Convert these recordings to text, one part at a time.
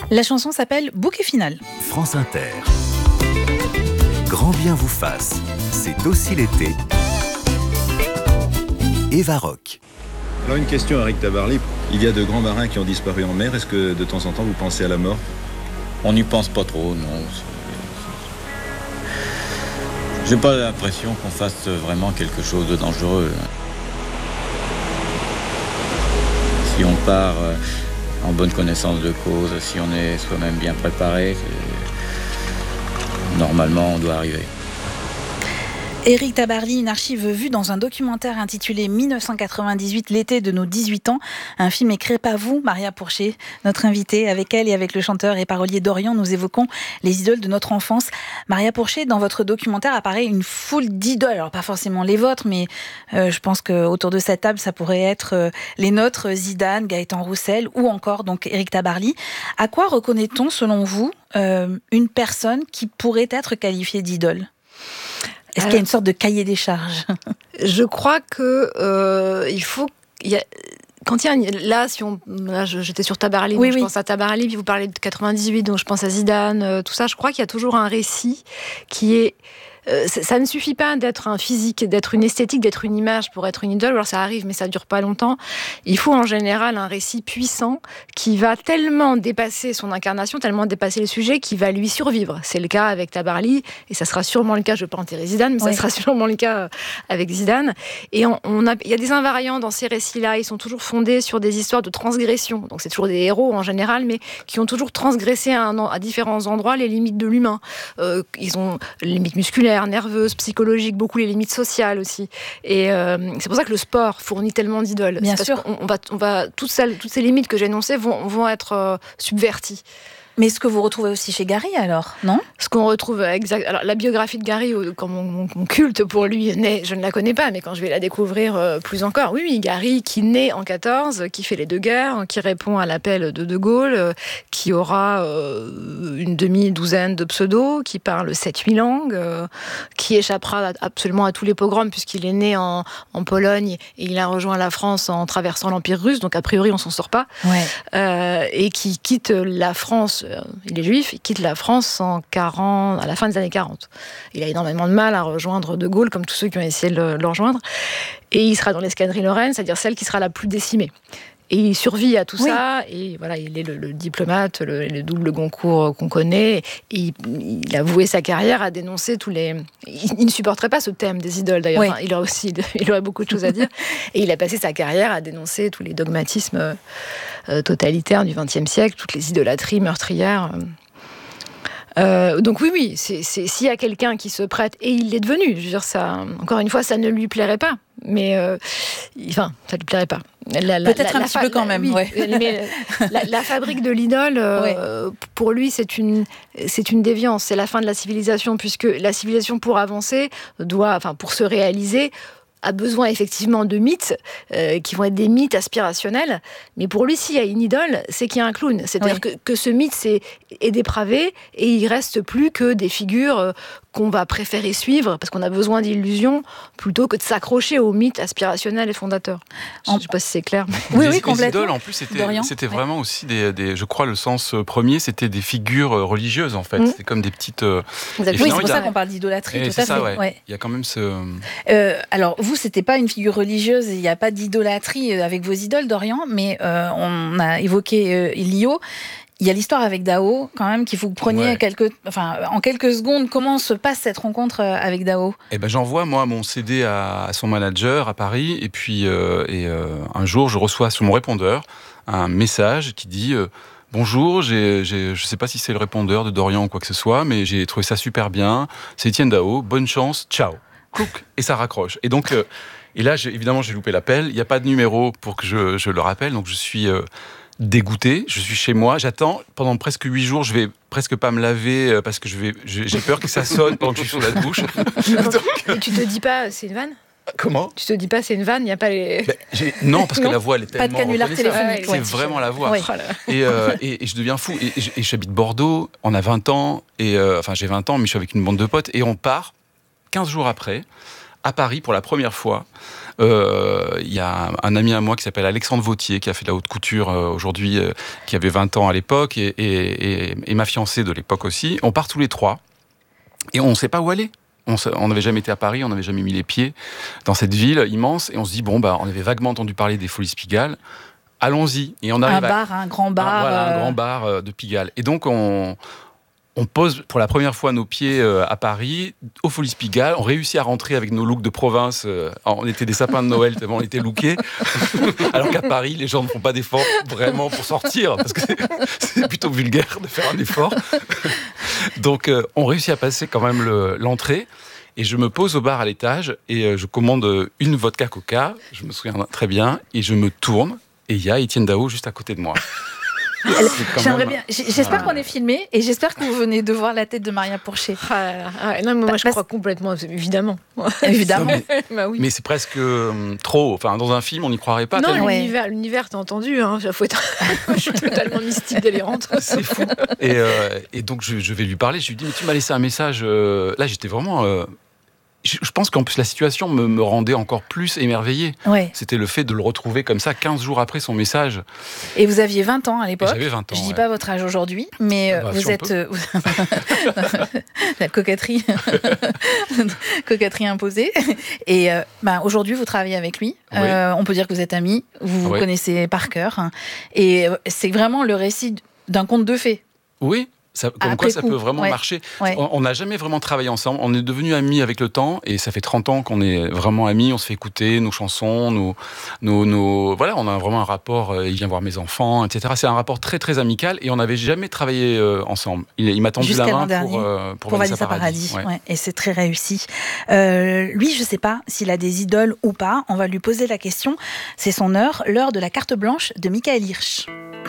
La chanson s'appelle Bouquet final. France Inter. Grand bien vous fasse, c'est aussi l'été. Eva Rock. Alors une question à Eric Tabarly. Il y a de grands marins qui ont disparu en mer. Est-ce que de temps en temps vous pensez à la mort ? On n'y pense pas trop, non. J'ai pas l'impression qu'on fasse vraiment quelque chose de dangereux. Si on part en bonne connaissance de cause, si on est soi-même bien préparé, normalement on doit arriver. Eric Tabarly, une archive vue dans un documentaire intitulé 1998, l'été de nos 18 ans. Un film écrit par vous, Maria Pourchet, notre invitée. Avec elle et avec le chanteur et parolier Dorian, nous évoquons les idoles de notre enfance. Maria Pourchet, dans votre documentaire apparaît une foule d'idoles. Alors pas forcément les vôtres, mais je pense qu'autour de cette table, ça pourrait être les nôtres, Zidane, Gaëtan Roussel ou encore donc Eric Tabarly. À quoi reconnaît-on, selon vous, une personne qui pourrait être qualifiée d'idole ? Est-ce qu'il y a une sorte de cahier des charges ? Je crois que j'étais sur Tabarly, je pense à Tabarly, puis vous parlez de 98, donc je pense à Zidane, tout ça. Je crois qu'il y a toujours un récit qui est... ça ne suffit pas d'être un physique, d'être une esthétique, d'être une image pour être une idole. Alors ça arrive, mais ça dure pas longtemps. Il faut en général un récit puissant qui va tellement dépasser son incarnation, tellement dépasser le sujet, qui va lui survivre. C'est le cas avec Tabarly, et ça sera sûrement le cas, je ne veux pas enterrer Zidane, mais ça sera sûrement le cas avec Zidane. Et il y a des invariants dans ces récits-là, ils sont toujours fondés sur des histoires de transgression. Donc c'est toujours des héros en général, mais qui ont toujours transgressé à différents endroits les limites de l'humain. Ils ont les limites musculaires, nerveuse, psychologique, beaucoup les limites sociales aussi. Et c'est pour ça que le sport fournit tellement d'idoles. Bien sûr. On va toutes ces limites que j'ai énoncées vont être subverties. Mais ce que vous retrouvez aussi chez Gary, alors, non ? Ce qu'on retrouve, alors la biographie de Gary, quand mon culte pour lui naît, je ne la connais pas, mais quand je vais la découvrir plus encore, oui, Gary qui naît en 14, qui fait les deux guerres, qui répond à l'appel de Gaulle, qui aura une demi-douzaine de pseudos, qui parle 7-8 langues, qui échappera absolument à tous les pogroms puisqu'il est né en Pologne et il a rejoint la France en traversant l'Empire russe, donc a priori on s'en sort pas, et qui quitte la France. Il est juif, il quitte la France à la fin des années 40. Il a énormément de mal à rejoindre De Gaulle, comme tous ceux qui ont essayé de le rejoindre. Et il sera dans l'escadrille Lorraine, c'est-à-dire celle qui sera la plus décimée. Et il survit à tout ça, et voilà, il est le diplomate, le double Goncourt qu'on connaît. Et il a voué sa carrière à dénoncer tous les... Il ne supporterait pas ce thème des idoles, d'ailleurs. Enfin, il aurait beaucoup de choses à dire. Et il a passé sa carrière à dénoncer tous les dogmatismes totalitaires du XXe siècle, toutes les idolâtries meurtrières. Donc oui, s'il y a quelqu'un qui se prête, et il l'est devenu, je veux dire, ça, encore une fois, ça ne lui plairait pas, mais ça lui plairait pas. Peut-être un petit peu quand même, oui. Mais la fabrique de l'idole, pour lui, c'est une déviance, c'est la fin de la civilisation, puisque la civilisation, pour avancer, pour se réaliser, a besoin effectivement de mythes qui vont être des mythes aspirationnels, mais pour lui, s'il y a une idole, c'est qu'il y a un clown. C'est-à-dire que ce mythe est dépravé et il reste plus que des figures qu'on va préférer suivre parce qu'on a besoin d'illusions plutôt que de s'accrocher aux mythes aspirationnels et fondateurs. Je ne sais pas si c'est clair. Oui, complètement. Les idoles, en plus, c'était vraiment aussi je crois, le sens premier, c'était des figures religieuses, en fait. C'était comme des petites... Oui, c'est pour ça qu'on parle d'idolâtrie, tout à fait. Ouais. Il y a quand même ce... Alors, vous, c'était pas une figure religieuse, il n'y a pas d'idolâtrie avec vos idoles, Dorian, mais on a évoqué Lio. Il y a l'histoire avec Dao, quand même, qu'il faut que vous preniez en quelques secondes. Comment se passe cette rencontre avec Dao ? J'envoie, moi, mon CD à son manager à Paris, et puis un jour, je reçois sur mon répondeur un message qui dit bonjour, je ne sais pas si c'est le répondeur de Dorian ou quoi que ce soit, mais j'ai trouvé ça super bien. C'est Étienne Dao, bonne chance, ciao. Clouc, et ça raccroche. Et donc, et là, évidemment, j'ai loupé l'appel. Il n'y a pas de numéro pour que je le rappelle, donc je suis dégoûté. Je suis chez moi, j'attends pendant presque 8 jours. Je vais presque pas me laver parce que j'ai peur que ça sonne pendant que je suis sous la douche. Et tu te dis pas, c'est une vanne ? Comment ? Tu te dis pas, c'est une vanne, il n'y a pas les... Non, parce que la voix, elle est tellement... Pas de canular téléphonique. C'est vraiment la voix. Ouais. Et je deviens fou. Et j'habite Bordeaux, on a 20 ans, j'ai 20 ans, mais je suis avec une bande de potes, et on part 15 jours après à Paris pour la première fois. Il y a un ami à moi qui s'appelle Alexandre Vautier, qui a fait de la haute couture aujourd'hui, qui avait 20 ans à l'époque, et ma fiancée de l'époque aussi. On part tous les trois, et on ne sait pas où aller. On n'avait jamais été à Paris, on n'avait jamais mis les pieds dans cette ville immense, et on se dit, on avait vaguement entendu parler des Folies Pigalle, allons-y. Et on arrive un grand bar. Un grand bar de Pigalle. Et donc, on pose pour la première fois nos pieds à Paris, aux Folies Pigalle. On réussit à rentrer avec nos looks de province. On était des sapins de Noël tellement on était lookés. Alors qu'à Paris, les gens ne font pas d'efforts vraiment pour sortir, parce que c'est plutôt vulgaire de faire un effort. Donc, on réussit à passer quand même l'entrée. Et je me pose au bar à l'étage et je commande une vodka coca, je me souviens très bien, et je me tourne et il y a Étienne Dao juste à côté de moi. J'aimerais bien. J'espère qu'on est filmé et j'espère que vous venez de voir la tête de Maria Pourchet. Non, mais moi je crois complètement, évidemment. Évidemment. Bah oui. Mais c'est presque trop. Enfin, dans un film, on n'y croirait pas. Non, tellement. l'univers, t'as entendu. Je suis totalement mystique, délirante. C'est fou. Et donc je vais lui parler. Je lui dis, mais tu m'as laissé un message. Là, j'étais vraiment. Je pense qu'en plus la situation me rendait encore plus émerveillé. Ouais. C'était le fait de le retrouver comme ça 15 jours après son message. Et vous aviez 20 ans à l'époque. J'avais 20 ans. Je dis pas votre âge aujourd'hui, mais vous êtes la coquetterie imposée. Et aujourd'hui vous travaillez avec lui. Oui. On peut dire que vous êtes amis, vous vous connaissez par cœur. Et c'est vraiment le récit d'un conte de fées. Oui. Comme quoi ça peut vraiment marcher. Ouais. On n'a jamais vraiment travaillé ensemble. On est devenus amis avec le temps et ça fait 30 ans qu'on est vraiment amis. On se fait écouter nos chansons, voilà, on a vraiment un rapport. Il vient voir mes enfants, etc. C'est un rapport très très amical et on n'avait jamais travaillé ensemble. Il m'a tendu la main pour Vanessa Paradis. Ouais, et c'est très réussi. Lui, je ne sais pas s'il a des idoles ou pas. On va lui poser la question. C'est son heure, l'heure de la carte blanche de Michael Hirsch.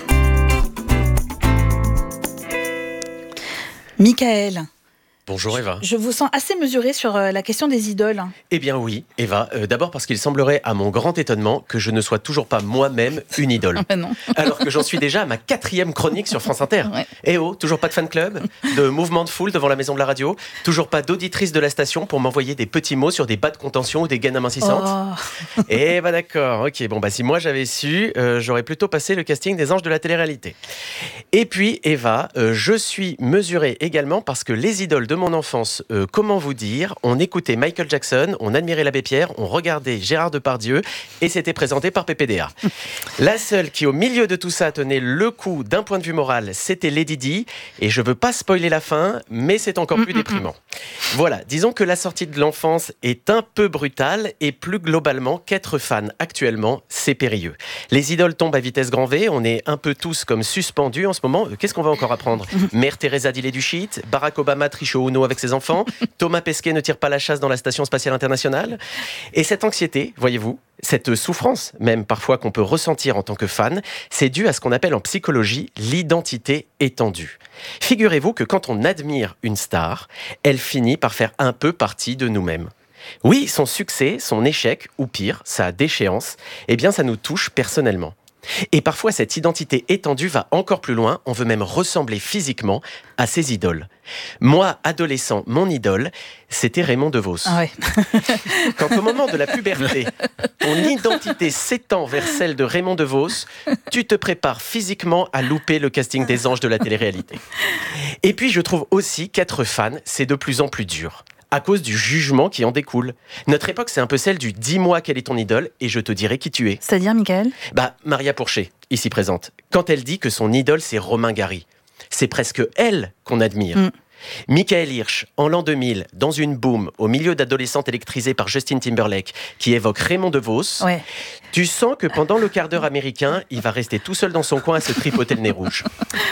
Michael. Bonjour Eva. Je vous sens assez mesurée sur la question des idoles. Eh bien oui, Eva. D'abord parce qu'il semblerait, à mon grand étonnement, que je ne sois toujours pas moi-même une idole. Non. Alors que j'en suis déjà à ma 4e chronique sur France Inter. Ouais. Eh oh, toujours pas de fan club, de mouvement de foule devant la maison de la radio, toujours pas d'auditrice de la station pour m'envoyer des petits mots sur des bas de contention ou des gaines amincissantes. Eh bah d'accord, ok. Si moi j'avais su, j'aurais plutôt passé le casting des anges de la télé-réalité. Et puis Eva, je suis mesurée également parce que les idoles de mon enfance, comment vous dire, on écoutait Michael Jackson, on admirait l'abbé Pierre, on regardait Gérard Depardieu et c'était présenté par PPDA. La seule qui au milieu de tout ça tenait le coup d'un point de vue moral, c'était Lady Di, et je veux pas spoiler la fin, mais c'est encore plus déprimant. Voilà, disons que la sortie de l'enfance est un peu brutale et plus globalement qu'être fan actuellement, c'est périlleux. Les idoles tombent à vitesse grand V, on est un peu tous comme suspendus en ce moment. Qu'est-ce qu'on va encore apprendre ? Mère Teresa dilait du shit, Barack Obama triche au Uno avec ses enfants, Thomas Pesquet ne tire pas la chasse dans la Station Spatiale Internationale. Et cette anxiété, voyez-vous, cette souffrance même parfois qu'on peut ressentir en tant que fan, c'est dû à ce qu'on appelle en psychologie l'identité étendue. Figurez-vous que quand on admire une star, elle finit par faire un peu partie de nous-mêmes. Oui, son succès, son échec, ou pire, sa déchéance, eh bien ça nous touche personnellement. Et parfois, cette identité étendue va encore plus loin, on veut même ressembler physiquement à ses idoles. Moi, adolescent, mon idole, c'était Raymond DeVos. Ah ouais. Quand au moment de la puberté, ton identité s'étend vers celle de Raymond DeVos, tu te prépares physiquement à louper le casting des anges de la télé-réalité. Et puis, je trouve aussi qu'être fan, c'est de plus en plus dur. À cause du jugement qui en découle. Notre époque, c'est un peu celle du « dis-moi quelle est ton idole et je te dirai qui tu es ». C'est-à-dire, Michael ? Maria Pourchet, ici présente, quand elle dit que son idole, c'est Romain Gary, c'est presque elle qu'on admire. Michael Hirsch, en l'an 2000, dans une boom, au milieu d'adolescentes électrisées par Justin Timberlake, qui évoque Raymond DeVos, tu sens que pendant le quart d'heure américain, il va rester tout seul dans son coin à se tripoter le nez rouge.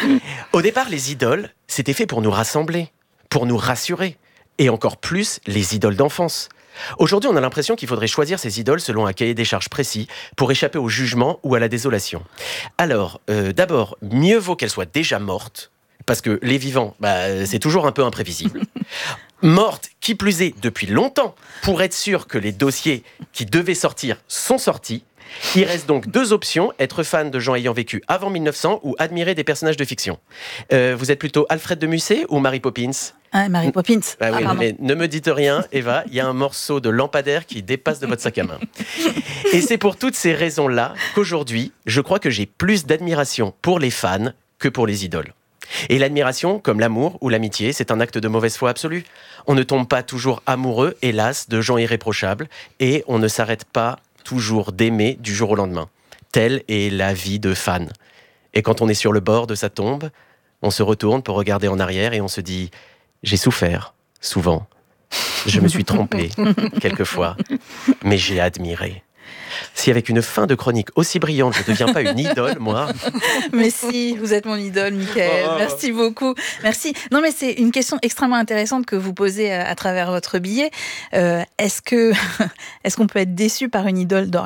Au départ, les idoles, c'était fait pour nous rassembler, pour nous rassurer. Et encore plus, les idoles d'enfance. Aujourd'hui, on a l'impression qu'il faudrait choisir ses idoles selon un cahier des charges précis pour échapper au jugement ou à la désolation. Alors, d'abord, mieux vaut qu'elles soient déjà mortes, parce que les vivants, c'est toujours un peu imprévisible. Mortes, qui plus est, depuis longtemps, pour être sûr que les dossiers qui devaient sortir sont sortis. Il reste donc 2 options, être fan de gens ayant vécu avant 1900 ou admirer des personnages de fiction. Vous êtes plutôt Alfred de Musset ou Mary Poppins ? Mary Poppins. Oui, mais ne me dites rien, Eva, il y a un morceau de lampadaire qui dépasse de votre sac à main. Et c'est pour toutes ces raisons-là qu'aujourd'hui, je crois que j'ai plus d'admiration pour les fans que pour les idoles. Et l'admiration, comme l'amour ou l'amitié, c'est un acte de mauvaise foi absolue. On ne tombe pas toujours amoureux, hélas, de gens irréprochables, et on ne s'arrête pas toujours d'aimer du jour au lendemain. Telle est la vie de fan. Et quand on est sur le bord de sa tombe, on se retourne pour regarder en arrière et on se dit « J'ai souffert, souvent. Je me suis trompé, quelquefois, mais j'ai admiré. » Si avec une fin de chronique aussi brillante, je ne deviens pas une idole, moi... Mais si, vous êtes mon idole, Mickaël. Merci beaucoup. Merci. Non, mais c'est une question extrêmement intéressante que vous posez à travers votre billet. Est-ce qu'on peut être déçu par une idole d'Orient ?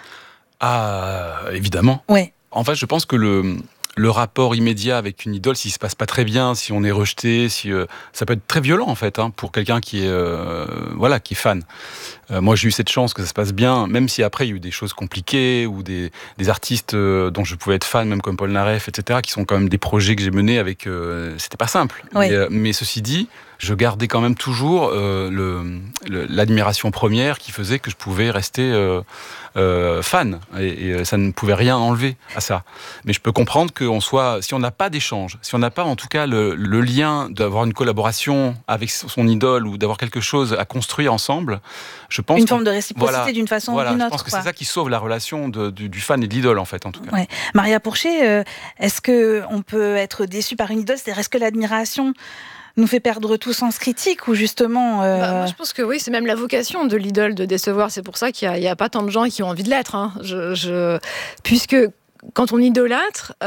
Ah, évidemment. Ouais. En fait, je pense que le rapport immédiat avec une idole, s'il se passe pas très bien, si on est rejeté, ça peut être très violent en fait, pour quelqu'un qui est fan. Moi, j'ai eu cette chance que ça se passe bien, même si après il y a eu des choses compliquées ou des artistes dont je pouvais être fan, même comme Paul Naref, etc., qui sont quand même des projets que j'ai menés avec. C'était pas simple. Oui. Mais ceci dit, je gardais quand même toujours l'admiration première qui faisait que je pouvais rester fan, et ça ne pouvait rien enlever à ça. Mais je peux comprendre si on n'a pas d'échange, si on n'a pas en tout cas le lien d'avoir une collaboration avec son idole ou d'avoir quelque chose à construire ensemble, je pense une forme de réciprocité d'une façon ou d'une autre. Je pense que c'est ça qui sauve la relation du fan et de l'idole en fait, en tout cas. Ouais. Maria Pourchet, est-ce qu'on peut être déçu par une idole ? C'est-à-dire, est-ce que l'admiration nous fait perdre tout sens critique ou justement... Moi, je pense que oui, c'est même la vocation de l'idole de décevoir. C'est pour ça qu'il n'y a pas tant de gens qui ont envie de l'être. Puisque quand on idolâtre...